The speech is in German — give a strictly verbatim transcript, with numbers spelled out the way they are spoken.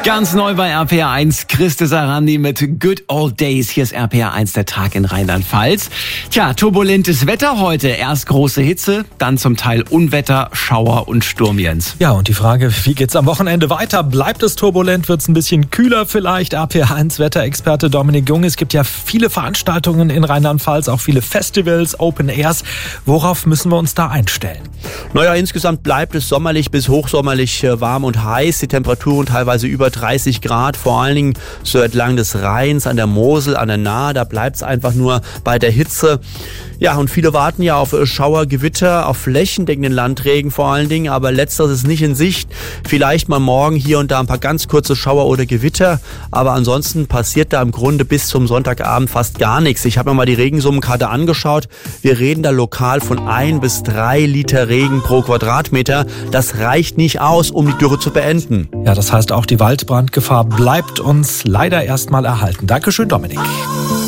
Ganz neu bei R P R eins, Christe Sarandi mit Good Old Days. Hier ist R P R eins, der Tag in Rheinland-Pfalz. Tja, turbulentes Wetter heute. Erst große Hitze, dann zum Teil Unwetter, Schauer und Sturm, Jens. Ja, und die Frage, wie geht's am Wochenende weiter? Bleibt es turbulent? Wird's ein bisschen kühler vielleicht? R P R eins Wetterexperte Dominik Jung. Es gibt ja viele Veranstaltungen in Rheinland-Pfalz, auch viele Festivals, Open Airs. Worauf müssen wir uns da einstellen? Naja, insgesamt bleibt es sommerlich bis hochsommerlich warm und heiß. Die Temperaturen teilweise über dreißig Grad, vor allen Dingen so entlang des Rheins, an der Mosel, an der Nahe. Da bleibt es einfach nur bei der Hitze. Ja, und viele warten ja auf Schauer, Gewitter, auf flächendeckenden Landregen vor allen Dingen, aber letzteres ist nicht in Sicht. Vielleicht mal morgen hier und da ein paar ganz kurze Schauer oder Gewitter, aber ansonsten passiert da im Grunde bis zum Sonntagabend fast gar nichts. Ich habe mir mal die Regensummenkarte angeschaut. Wir reden da lokal von ein bis drei Liter Regen pro Quadratmeter. Das reicht nicht aus, um die Dürre zu beenden. Ja, das heißt auch die Waldbrandgefahr bleibt uns leider erstmal erhalten. Dankeschön, Dominik.